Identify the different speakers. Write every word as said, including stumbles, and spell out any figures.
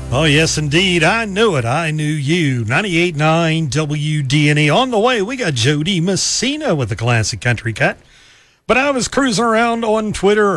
Speaker 1: Oh, yes, indeed. I knew it. I knew you. ninety-eight point nine W D N E. On the way, we got Jody Messina with the classic country cut. But I was cruising around on Twitter